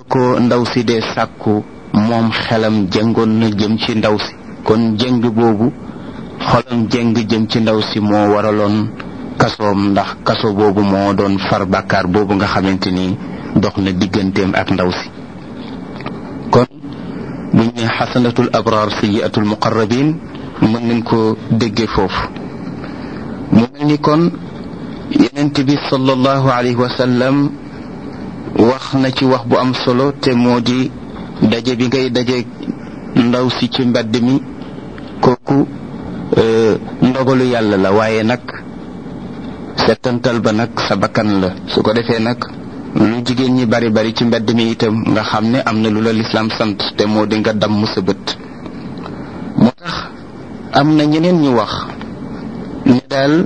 ko ndaw si dee sàkku moom xelam jëngoon na jëm ci ndaw si, kon jëng boobu xolam jëng jëm ci ndaw si moo waraloon kasoom, ndax kaso boobu moo doon far bàkkaar boobu nga xamante ni dox na digganteem ak ndaw si. kon buñ ne xasanatul abraar sayyiatul muqarrabin mën nañ ko déggee foofu. mu mel ni kon yonent bi sallallahu alayhi wa sallam wax na ci wax bu am solo, te moo di daje bi ngay daje ndaw si ci mbedd mi kooku ndogalu yàlla la, waaye nag settantal ba nag sa bakkan la. su ko defee nag lu jigéen ñi bari bari ci mbedd mi itam nga xam ne am na lu la lislaam sant, te moo di nga damm sa bët. moo tax am na ñeneen ñu wax ne daal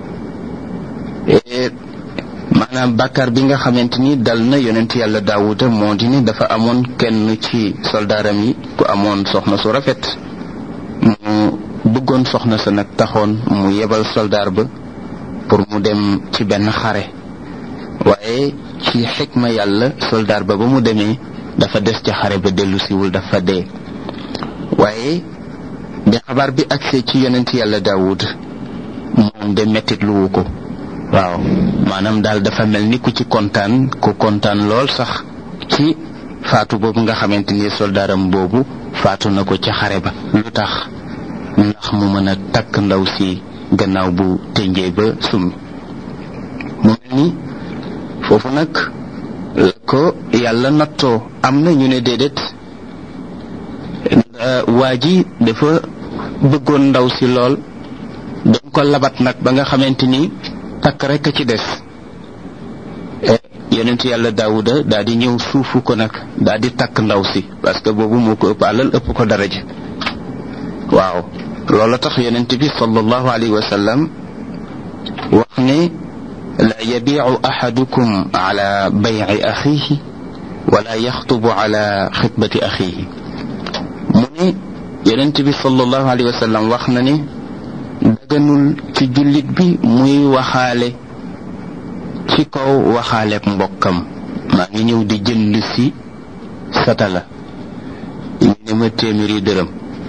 maanaam bàkkaar bi nga xamante ni dal na yonent yàlla daawuda moo di ne dafa amoon kenn ci soldaaram yi ku amoon soxna su rafet, mu bëggoon soxna sa nag taxoon mu yebal soldaar ba pour mu dem ci benn xare. waaye ci xikma yàlla soldaar ba mu demee dafa des ca xare ba dellu siwul, dafa dee. waaye bi xabaar bi agsee ci yonent yàlla daawud moom de mettit luwu ko. waaw maanaam daal dafa mel ni ku kontaan lool sax ci faatu boobu nga xamante ni soldaaram boobu faatu na ko ci xare ba. lu tax? ndax mu mën a takk ndaw si gannaaw bu tënjee ba summi. mu mel ni foofu nag la ko yàlla nattoo. am na ñu ne déedéet, waa ji dafa bëggoon ndaw si lool, doon ko labat nag ba nga xamante ni takk rekk a ci des. yonent yàlla daawuda daal di ñëw suufu ko nag daal di takk ndaw si, parce que boobu moo ko ëpp alal, ëpp ko daraja. waaw loolu tax yonent bi sallallahu alayhi wa sallam wax ne la yabiicu ahadukum ala bayci axiihi wala yaxtubu ala xitbati axiihi. mu ne yonent bi sallallahu alayhi wa sallam wax na ne daganul ci jullit bi muy waxaale ci kaw waxaaleek mbokkam. maa ngi ñëw di jënd si satala, ñu ne ma téeméeri dërëm.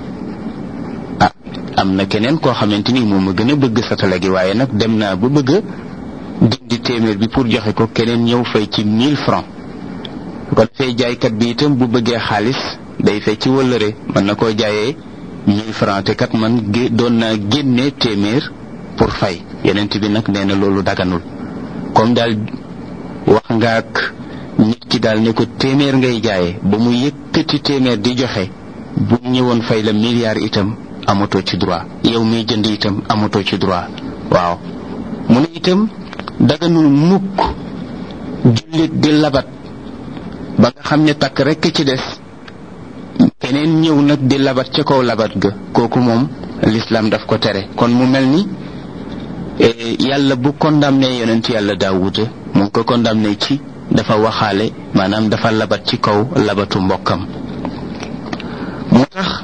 am na keneen koo xamante ni moom ma gën a bëgg satala gi, waaye nag dem naa ba bëgg a dindi téeméer bi pour joxe ko, keneen ñëw fay ci 1000 francs. kon fay jaaykat bi itam bu bëggee xaalis day fay ci wëllëre, mën na koo jaayee 1000 francs, te kat man doon naa génne téeméer pour fay. yonent bi nag nee na loolu daganul. comme daal wax nga ak nit ki daal ne ko téeméer ngay jaayee, ba mu yëkkati téeméer di joxe, bu ñëwoon fay la milliard itam amatoo ci droit. yow miy jënd itam amatoo ci droit. waaw mu ne itam daganul mukk jullit di labat ba nga xam ne takk rekk ci des, keneen ñëw nag di labat ca kaw labat ga. kooku moom l'islam daf ko tere. kon mu mel ni yàlla bu condamné yonent yàlla daawuda mu ngi ko condamné ci dafa waxaale, maanaam dafa labat ci kaw labatu mbokkam. moo tax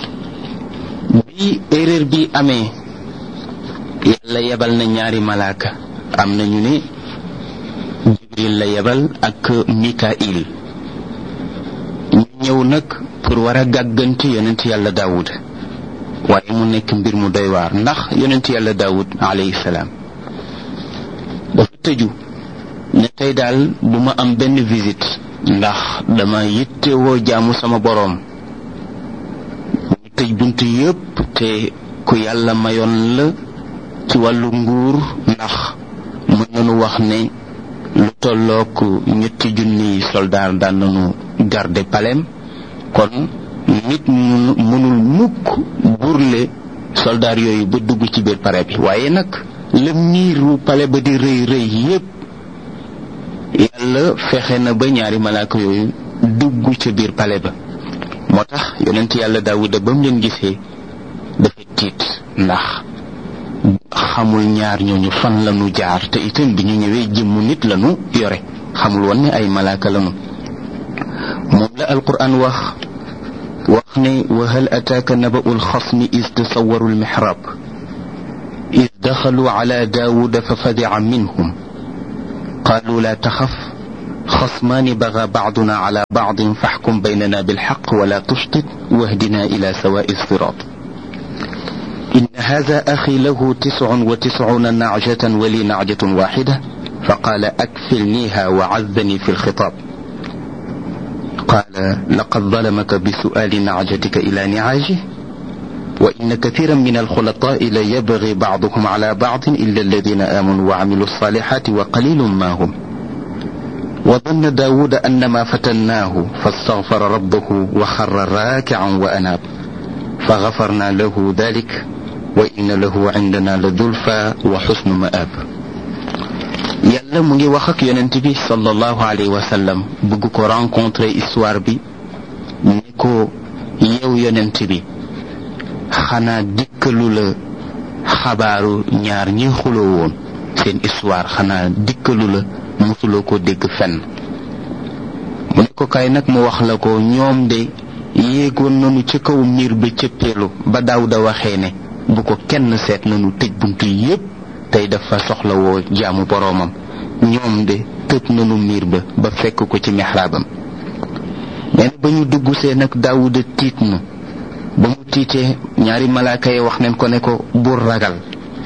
bi erreur bi amee yàlla yebal na ñaari malaaka. am na ñu ne jibril la yebal ak mikail. ñu ñëw nag pour war a gàgganti yonent yàlla daawud. waaye mu nekk mbir mu doy waar, ndax yonent yàlla daawud alayhi salaam dafa tëju ne tey daal bu ma am benn visite, ndax dama yittewoo jaamu sama boroom. ñu tëj bunt yépp, te ku yàlla mayoon la ci wàllu nguur, ndax mën nañu wax ne lu tollook 3,000 soldaar daan nañu garder palais. kon nit mënul mukk burle soldaar yooyu ba dugg ci biir palais bi. waaye nag la miiru palais ba di rëy rëy yépp, yàlla fexe na ba ñaari malaaka yooyu dugg ca biir palais ba. moo tax yonent yàlla daawuda ba mu leen gisee dafa tiit, ndax xamul ñaar ñooñu fan lañu jaar, te itam bi ñu ñëwee jëmmu nit lañu yore, xamul woon ne ay malaaka lañu. moom la alquran wax ne wa hal ataaka naba'u alxasmi is tasawwaru almihrab is daxalu ala daawuda fa fadi'a minhum qaalu laa taxaf خصمان بغى بعضنا على بعض فاحكم بيننا بالحق ولا تشطط واهدنا إلى سواء الصراط إن هذا أخي له 99 نعجة ولي نعجة واحدة فقال أكفلنيها وعذني في الخطاب قال لقد ظلمك بسؤال نعجتك إلى نعاجه وإن كثيرا من الخلطاء ليبغي بعضهم على بعض إلا الذين آمنوا وعملوا الصالحات وقليل ما هم وظن داود أنما فتناه فاستغفر ربه وخر راكعا وأناب فغفرنا له ذلك وإن له عندنا لزلفى وحسن مآب yàlla mu ngi wax ak yonent bi sallallahu alayhi wa sallam bëgg ko rencontrer histoire bi ni ko yow yonent bi xanaa dikkalu la xabaaru ñaar ñi xuloo woon seen histoire xanaa dikkalu la musuloo ko dégg fenn mu ne ko kay nag mu wax la ko ñoom de yéegoon nañu ci kaw miir ba cëppeelu ba Daawuda waxee ne bu ko kenn seet nañu tëj buntu yépp tey dafa soxla woo jaamu boroomam ñoom de tëj nañu miir ba fekk ko ci mihraabam nee na ba ñu dugg see nag Daawuda tiit na ba mu tiitee ñaari malaaka yi wax nañ ko ne ko bul ragal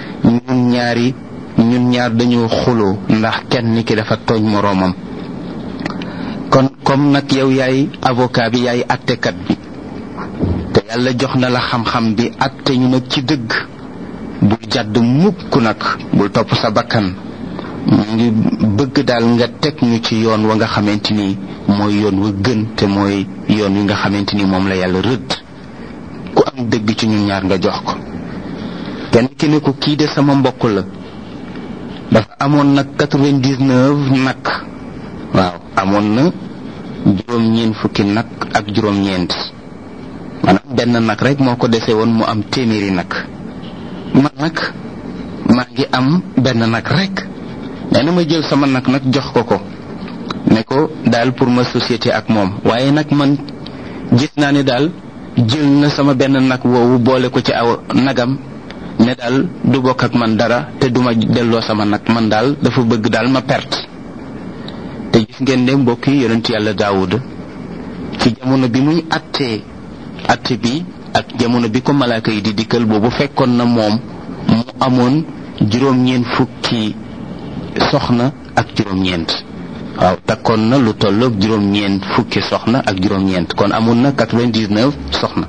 ñun ñaar dañoo xuloo ndax kenn ki dafa tooñ moroomam kon comme nag yow yaay avocat bi yaay attekat bi te yàlla jox na la xam-xam bi atte ñu nag ci dëgg bul jàdd mukk nag bul topp sa bakkan mu ngi bëgg daal nga teg ñu ci yoon wa nga xamante ni mooy yoon wa gën te mooy yoon wi nga xamante ni moom la yàlla rëdd ku am dëgg ci ñun ñaar nga jox ko kenn ki ne ko kii de sama mbokk la dafa amoon nag 99 nag waaw amoon na juróom-ñeent fukki nag ak juróom-ñeent maanaam benn nag rek moo ko dese woon mu am téeméeri nag man nag maa ngi am benn nag rek nee na ma jël sama nag jox ko ne ko daal pour ma société ak moom waaye nag man gis naa ne daal jël na sama benn nag woowu boole ko ci aw nagam ne daal du bokk ak man dara te duma delloo sama nag man daal dafa bëgg daal ma perte te gis ngeen ne mbokk yi yonent yàlla Daawuda ci jamono bi muy atte bi ak jamono bi ko malaaka yi di dikkal boobu fekkoon na moom mu amoon juróom-ñeent fukki soxna ak juróom-ñeent waaw takkoon na lu tolloog juróom-ñeent fukki soxna ak juróom-ñeent kon amoon na 99 soxna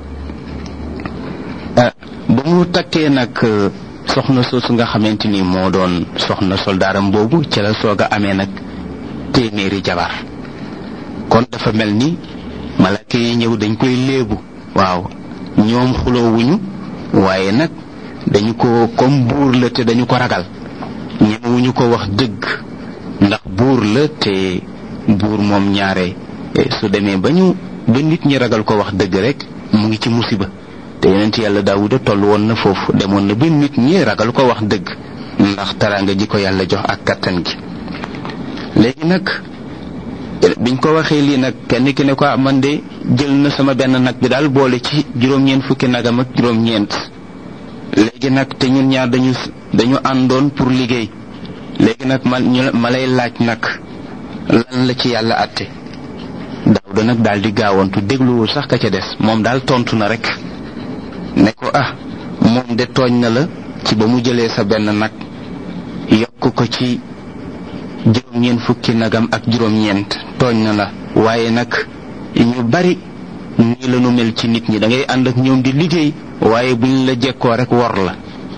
ba mu takkee nag soxna soosu nga xamante ni moo doon soxna soldaaram boobu ci la soog a amee nag téeméeri jabar kon dafa mel ni malaaka yi ñëw dañ koy léebu waaw ñoom xuloowuñu waaye nag dañu ko comme buur la te dañu ko ragal ñemewuñu ko wax dëgg ndax buur la te buur moom ñaare su demee ba nit ñi ragal ko wax dëgg rek mu ngi ci musiba te yonent yàlla Daawuda toll woon na foofu demoon na ba nit ñi ragal ko wax dëgg ndax teraanga ji ko yàlla jox ak kattan gi léegi nag biñ ko waxee lii nag kenn ki ne ko man de jël na sama benn nag bi daal boole ci juróom-ñeent fukki nagam ak juróom-ñeent léegi nag te ñun ñaar dañu àndoon pour liggéey léegi nag ma lay laaj nag lan la ci yàlla àtte Daawuda nag daal di gaawantu dégluwul sax ka ca des moom daal tontu na rek ne ko moom de tooñ na la ci ba mu jëlee sa benn nag yokk ko ci juróom-ñeent fukki nagam ak juróom-ñeent tooñ na la waaye nag ñu bari nii la nu mel ci nit ñi da ngay ànd ak ñoom di liggéey waaye buñ la jekkoo rek wor la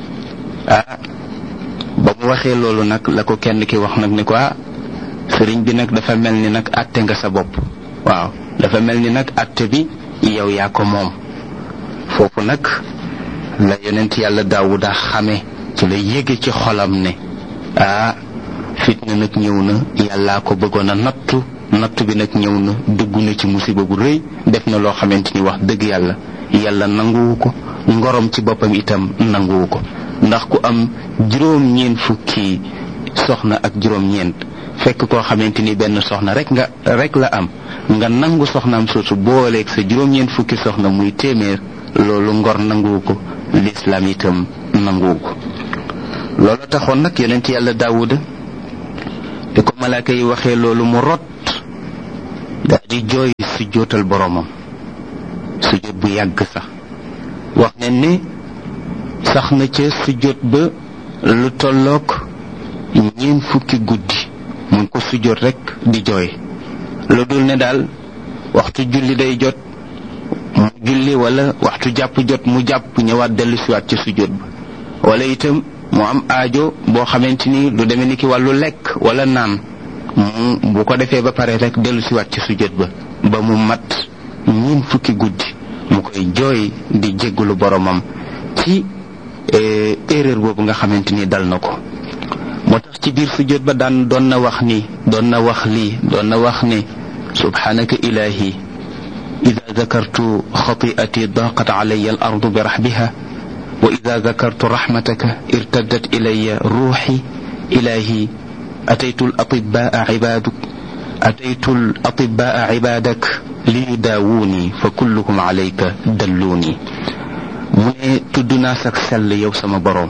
ba mu waxee loolu nag la ko kenn ki wax nag ne ko sëriñ bi nag dafa mel ni nag àtte nga sa bopp waaw dafa mel ni nag àtte bi yow yaa ko moom foofu nag la yonent yàlla Daawuda xame ci la yéege ci xolam ne fitna nag ñëw na yàllaa ko bëggoon a nattu bi nag ñëw na dugg na ci musiba bu rëy def na loo xamante ni wax dëgg yàlla nanguwu ko ngorom ci boppam itam nanguwu ko ndax ku am juróom-ñeent fukki soxna ak juróom-ñeent fekk koo xamante ni benn soxna rek la am nga nangu soxnaam soosu booleeg sa juróom-ñeent fukki soxna muy téeméer loolu ngor nanguwu ko lislaam itam nanguwu ko loolu taxoon nag yonent yàlla Daawuda te ko malaaka yi waxee loolu mu rot daal di jooy sujjóotal boroomam sujjóot bu yàgg sax wax nañ ne sax na ca sujjóot ba lu tolloog 40 guddi mu ngi ko sujjóot rekk di jooy lu dul ne daal waxtu julli day jot mu julli wala waxtu jàpp jot mu jàpp ñëwaat dellu siwaat ci sujjóot ba wala itam mu am aajo boo xamante ni lu demee ni ki wàllu lekk wala naan bu ko defee ba pare rek dellu siwaat ci sujjóot ba mu mat 40 guddi mu koy jooy di jéggalu boromam ci erreur boobu nga xamante ni dal na ko moo tax ci biir sujjóot ba doon na wax ni doon na wax ni subhanaka ilahi ida zakartu xati'ati daqat alayya al ardu bi rahbiha wa ida zakartu rahmataka irtaddat ilayya ruuxi ilahi ataytu al atibaa cibadak liyudaawuni fa kulluhum alayka dalluuni mu ne tudd naa sak sell yow sama boroom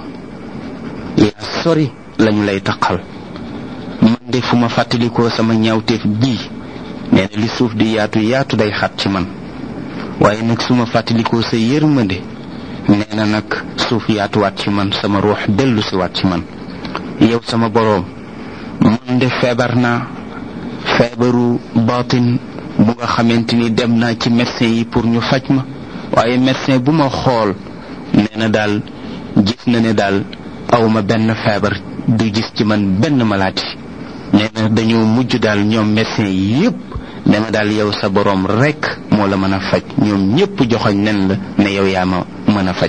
yaa sori lañu lay taqal man de fu ma fàttalikoo sama ñaawteef bii nee na li suuf di yaatu yaatu day xat ci man waaye nag su ma fàttalikoo sa yërmande nee na nag suuf yaatuwaat ci man sama ruux dellu si waat ci man yow sama boroom man de feebar naa feebaru baatin bu nga xamante ni dem naa ci médecin yi pour ñu faj ma waaye médecin bu ma xool nee na daal gis na ne daal awma benn feebar du gis ci man benn maladie nee na dañoo mujj daal ñoom médecin yi yépp ne ma daal yow sa boroom rekk moo la mën a faj ñoom ñépp joxoñ nen la ne yow yaa ma mën a faj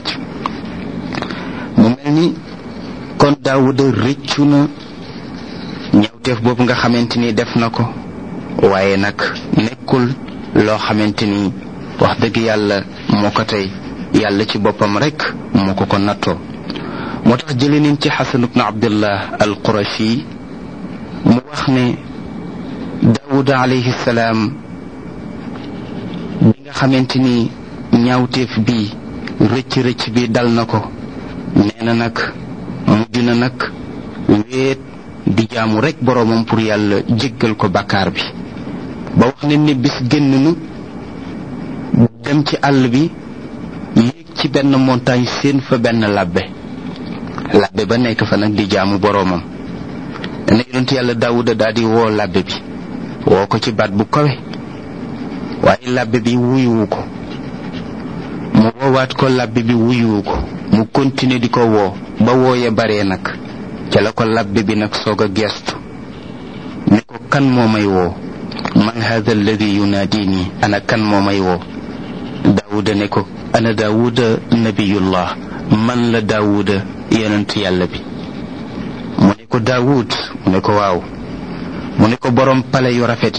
mu mel ni kon Daawuda rëccu na ñaawteef boobu nga xamante ni def na ko waaye nag nekkul loo xamante ni wax dëgg yàlla moo ko tey yàlla ci boppam rekk moo ko nattoo moo tax jële nañ ci Xasan ibn Abdullah al Qurashi mu wax ne Daawuda alayhi salaam bi nga xamante ni ñaawteef bi rëcc bi dal na ko nee na nag mujj na nag wéet di jaamu rekk boroomam pour yàlla jéggal ko bàkkaar bi ba wax ne bis génn nu dem ci àll bi yéeg ci benn montagne seen fa benn labbe ba nekk fa nag di jaamu boroomam dana yonent yàlla Daawuda daal di woo labbe bi woo ko ci baat bu kawe waaye labbe bi wuyuwu ko mu woowaat ko labbe bi wuyuwu ko mu continuer di ko woo ba wooye bare nag ca la ko labbe bi nag soog a geestu ne ko kan moo may woo man hada alladi yunaadini ana kan moo may woo Daawuda ne ko ana Daawuda nabiyullah man la Daawuda yonent yàlla bi mu ne ko Daawud mu ne ko waaw mu ne ko borom pale yu rafet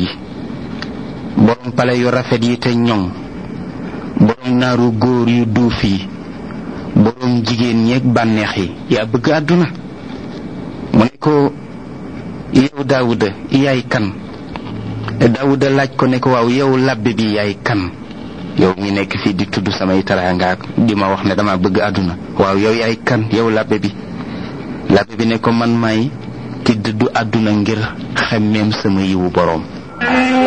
yi te ñoŋ borom naaru góor yu duuf yi borom jigéen ñeeg bànneex yi yaa bëgg àdduna mu ne ko yow Daawuda yaay kan Daawuda laaj ko ne ko waaw yow labbe bi yaay kan yow mi nekk fii di tudd samay teraanga di ma wax ne dama bëgg àdduna waaw yow yaay kan yow labbe bi ne ko man may ki dëddu àdduna ngir xemmeem sama yiwu boroom